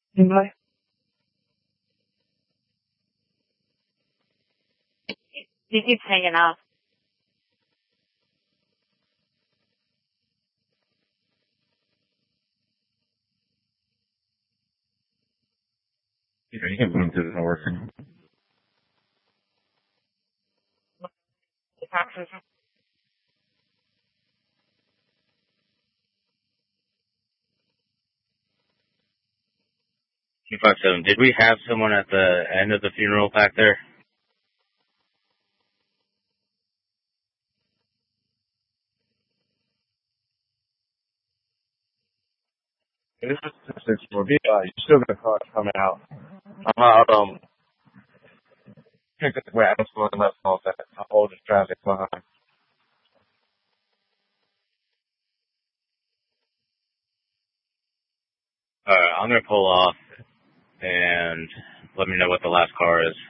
Anybody? He keeps hanging up. You can move to the north. Taxes. 257. Did we have someone at the end of the funeral back there? This is 64B. You still got a car coming out. I'm out, pick up where I was going left off that. I'll hold the traffic behind. Alright, I'm gonna pull off and let me know what the last car is.